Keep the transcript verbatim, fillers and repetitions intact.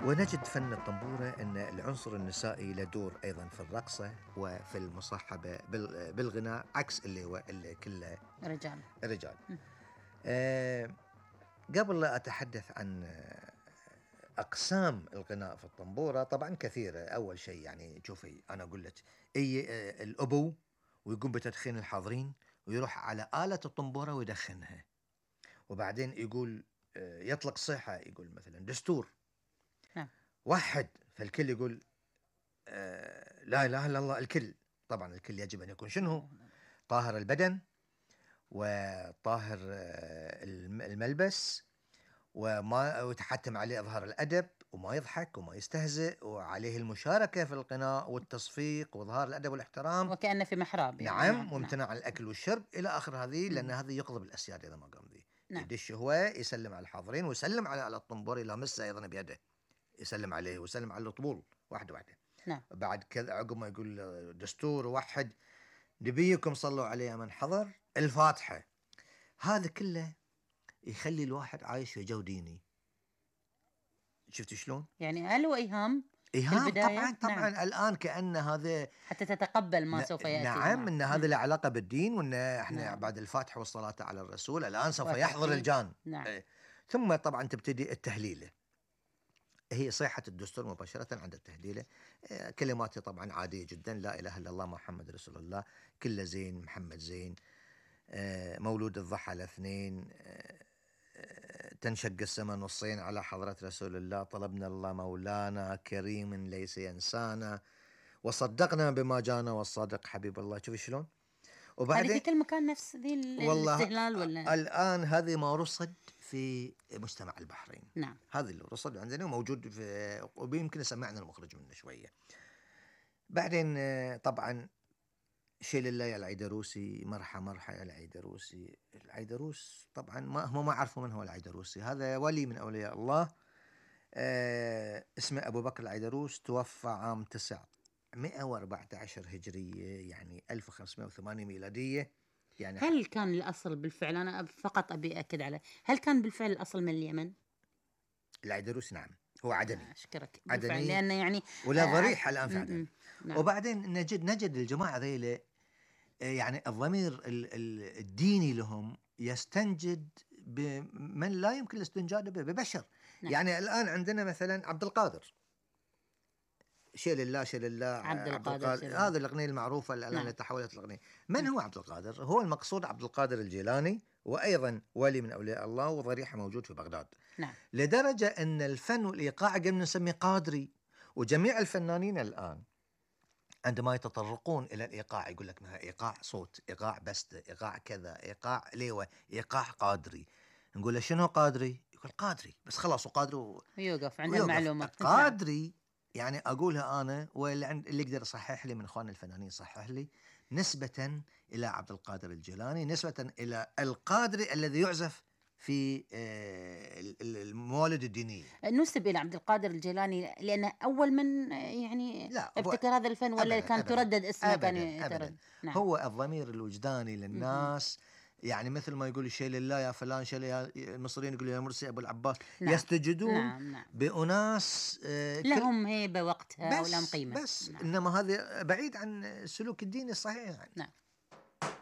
ونجد فن الطنبورة أن العنصر النسائي له دور أيضا في الرقصة وفي المصاحبة بال- بالغناء، عكس اللي هو اللي كله رجال. رجال. آه قبل لا أتحدث عن آه، أقسام الغناء في الطنبورة، طبعا كثيرة. أول شيء يعني شوفي أنا أقول لك أي آه، الأبو ويقوم بتدخين الحاضرين ويروح على آلة الطنبورة ويدخنها، وبعدين يقول آه، يطلق صيحة، يقول مثلا دستور نعم. وحد، فالكل يقول آه، لا إله إلا الله. الكل طبعا الكل يجب أن يكون شنو؟ طاهر البدن وطاهر آه، الم- الملبس، وما ويتحتم عليه إظهار الأدب وما يضحك وما يستهزئ، وعليه المشاركة في الغناء والتصفيق وإظهار الأدب والاحترام. وكأنه في محراب يعني. نعم، نعم. وامتناع عن الأكل والشرب إلى آخر هذه، لأن مم. هذه يقضي بالأسياد إذا ما قام ذي. نعم. يدش هو يسلم على الحاضرين ويسلم على على الطنبور، يلامسه أيضا بيده، يسلم عليه ويسلم على الطبول واحدة واحدة. نعم. بعد كذا عقب ما يقول دستور وحد، نبيكم صلوا عليه من حضر، الفاتحة. هذا كله يخلي الواحد عايش في جو ديني. شفت شلون؟ يعني هل هو إيهام في إيهام البداية؟ طبعا طبعا. نعم. الآن كأن هذا حتى تتقبل ما ن- سوف يأتي. نعم، ان هذا له علاقه بالدين، وان احنا نعم. بعد الفاتحه والصلاه على الرسول الان سوف والتدخين. يحضر الجان. نعم. إيه. ثم طبعا تبتدي التهليله، هي صيحه الدستور مباشره عند التهليله. إيه، كلماتها طبعا عاديه جدا، لا اله الا الله محمد رسول الله، كل زين محمد زين، إيه، مولود الضحى الاثنين، إيه، تنشق السماء نصين على حضرة رسول الله، طلبنا الله مولانا كريم ليس ينسانا، وصدقنا بما جانا والصادق حبيب الله. شوف شلون. هذه في وبعدين كل مكان نفس ذي ال- والله الاستهلال ولا؟ الآن هذه ما رصد في مجتمع البحرين. نعم. هذا اللي رصد عندنا وموجود في، ويمكن سمعنا المخرج منه شوية. بعدين آه، طبعا شيل الله يا العيدروسي، مرحى مرحى يا العيدروسي. العيدروس طبعا ما هم ما عرفوا من هو العيدروسي. هذا ولي من أولياء الله، آه اسمه أبو بكر العيدروس، توفى عام تسعمائة وأربعة عشر هجرية، يعني ألف وخمسمائة وثمانية ميلادية. يعني هل كان الأصل بالفعل، أنا فقط أبي أكد عليه، هل كان بالفعل الأصل من اليمن؟ العيدروس نعم هو عدني. أشكرك بالفعل، عدني لأن يعني ولا آه ضريح الآن في م- عدن. م. نعم. وبعدين نجد نجد الجماعة ذيلة آه، يعني الضمير ال- ال- الديني لهم يستنجد بمن لا يمكن الاستنجاد به، ببشر. نعم. يعني الآن عندنا مثلا عبد القادر، شيل الله شيل الله عبد عبد القادر القادر، جيلاني. هذه الأغنية المعروفة الآن نعم. اللي تحولت الأغنية. من م. هو عبد القادر؟ هو المقصود عبد القادر الجيلاني، وأيضا ولي من أولياء الله وضريحة موجود في بغداد. نعم. لدرجة أن الفن والإيقاع قمنا نسميه قادري. وجميع الفنانين الآن عندما يتطرقون إلى الإيقاع يقول لك ما إيقاع صوت، إيقاع بستة، إيقاع كذا، إيقاع ليوة، إيقاع قادري. نقول له شنو قادري؟ يقول قادري بس خلاص، وقادري و... ويوقف عند ويوقف. المعلومة. قادري يعني أقولها أنا، واللي عند اللي يقدر يصحح لي من إخوان الفنانين يصحح لي، نسبة إلى عبد القادر الجيلاني، نسبة إلى القادري الذي يعزف في آه، ال- ال- الموالد الدينية. نسب إلى عبد القادر الجيلاني لأنه أول من آه، يعني لا هو ابتكر هذا الفن، ولا أبداً كان أبداً تردد اسمه كان أبداً أبداً. يتردد؟ نعم. هو الضمير الوجداني م- م. للناس. يعني مثل ما يقول شيء لله يا فلان، شيء يا المصريين يقولوا يا مرسي أبو العباس. نعم. يستجدون نعم. نعم. بأناس آه، كل لهم هيبة وقتها ولهم بس قيمة. بس نعم. إنما هذا بعيد عن السلوك الديني الصحيح يعني. نعم.